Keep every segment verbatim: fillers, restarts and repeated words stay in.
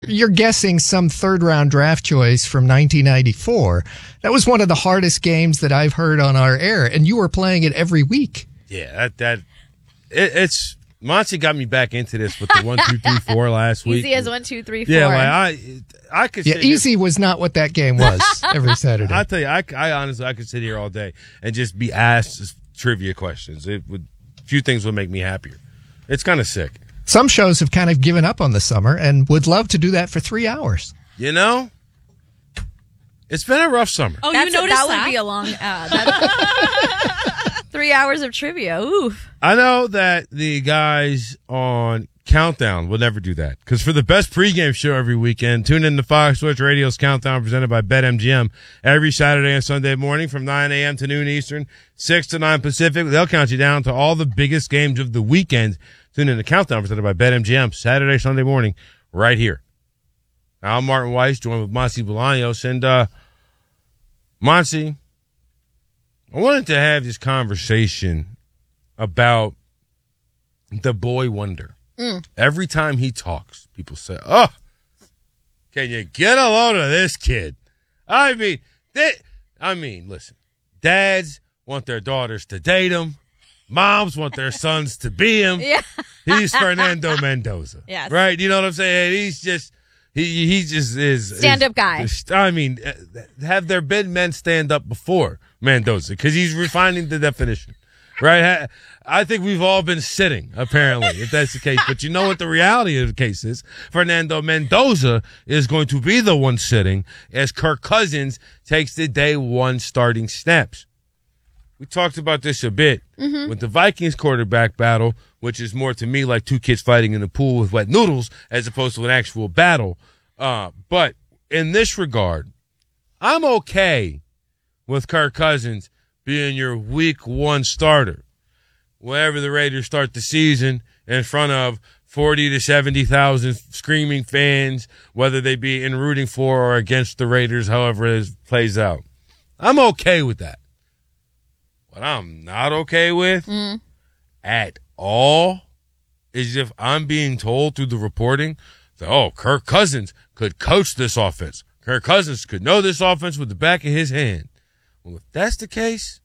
You're guessing some third-round draft choice from nineteen ninety-four. That was one of the hardest games that I've heard on our air, and you were playing it every week. Yeah, that that it, it's Monty got me back into this with the one, two, three, four last week. Easy as one, two, three, four. Yeah, like I, I could. Yeah, sit easy here, was not what that game was every Saturday. I tell you, I, I honestly, I could sit here all day and just be asked trivia questions. It would, few things would make me happier. It's kind of sick. Some shows have kind of given up on the summer and would love to do that for three hours. You know, it's been a rough summer. Oh, That's you a- noticed that that? would be a long. Uh, that, Three hours of trivia. Oof. I know that the guys on Countdown will never do that because for the best pregame show every weekend, tune in to Fox Sports Radio's Countdown presented by BetMGM every Saturday and Sunday morning from nine a.m. to noon Eastern, six to nine Pacific. They'll count you down to all the biggest games of the weekend. Tune in to Countdown presented by BetMGM Saturday, Sunday morning right here. Now, I'm Martin Weiss, joined with Monty Bolaños. And, uh, Monty, I wanted to have this conversation about the boy wonder. Mm. Every time he talks, people say, oh, can you get a load of this kid? I mean, they, I mean, listen, dads want their daughters to date him. Moms want their sons to be him. Yeah. He's Fernando Mendoza. Yes. Right? You know what I'm saying? He's just, he he just is. Stand-up is- guy. is- I mean, uh, have there been men stand up before Mendoza? Because he's refining the definition. Right? Ha- I think we've all been sitting, apparently, if that's the case. But you know what the reality of the case is? Fernando Mendoza is going to be the one sitting as Kirk Cousins takes the day one starting snaps. We talked about this a bit Mm-hmm. with the Vikings quarterback battle, which is more to me like two kids fighting in a pool with wet noodles as opposed to an actual battle. Uh, but in this regard, I'm okay with Kirk Cousins being your week one starter. Whenever the Raiders start the season in front of forty to seventy thousand screaming fans, whether they be in rooting for or against the Raiders, however it plays out. I'm okay with that. What I'm not okay with Mm. at all is if I'm being told through the reporting that, oh, Kirk Cousins could coach this offense. Kirk Cousins could know this offense with the back of his hand. Well, if that's the case,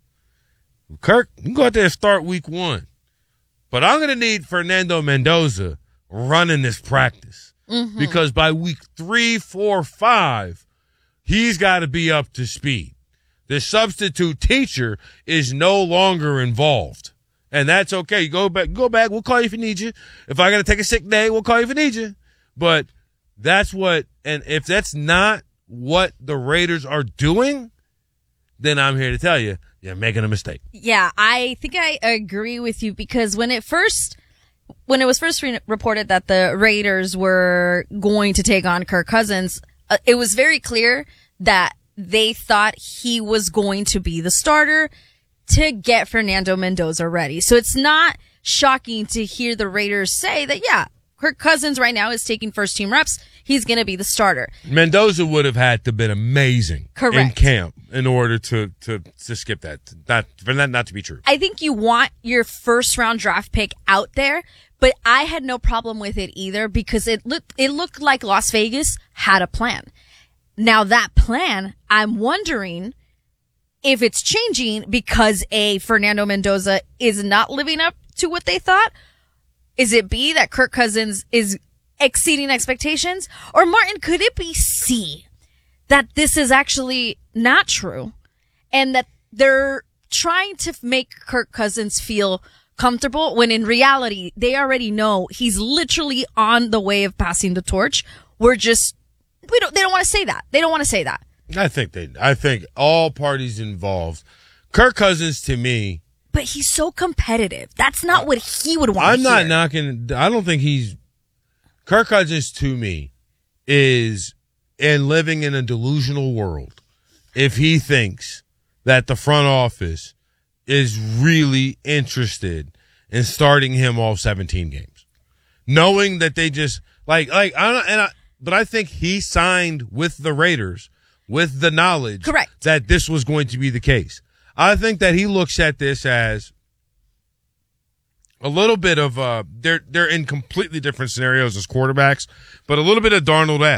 Kirk, you can go out there and start week one. But I'm going to need Fernando Mendoza running this practice. Mm-hmm. Because by week three, four, five, he's got to be up to speed. The substitute teacher is no longer involved. And that's okay. You go back, go back. We'll call you if you need you. If I got to take a sick day, we'll call you if you need you. But that's what, and if that's not what the Raiders are doing, then I'm here to tell you, you're making a mistake. Yeah, I think I agree with you because when it first, when it was first re- reported that the Raiders were going to take on Kirk Cousins, uh, it was very clear that they thought he was going to be the starter to get Fernando Mendoza ready. So it's not shocking to hear the Raiders say that, yeah, Kirk Cousins right now is taking first team reps. He's going to be the starter. Mendoza would have had to have been amazing Correct. in camp in order to, to, to skip that. Not, for that not to be true. I think you want your first round draft pick out there, but I had no problem with it either because it looked, it looked like Las Vegas had a plan. Now that plan, I'm wondering if it's changing because A, Fernando Mendoza is not living up to what they thought. Is it B, that Kirk Cousins is exceeding expectations? Or Martin, could it be C, that this is actually not true and that they're trying to make Kirk Cousins feel comfortable when in reality, they already know he's literally on the way of passing the torch. We're just, we don't, they don't want to say that. They don't want to say that. I think they, I think all parties involved. Kirk Cousins to me, But he's so competitive. That's not what he would want I'm to not hear. knocking. I don't think he's Kirk Cousins to me is in living in a delusional world. If he thinks that the front office is really interested in starting him all seventeen games, knowing that they just like like I don't and I, but I think he signed with the Raiders with the knowledge Correct. that this was going to be the case. I think that he looks at this as, a little bit of uh, they're they're in completely different scenarios as quarterbacks, but a little bit of Darnold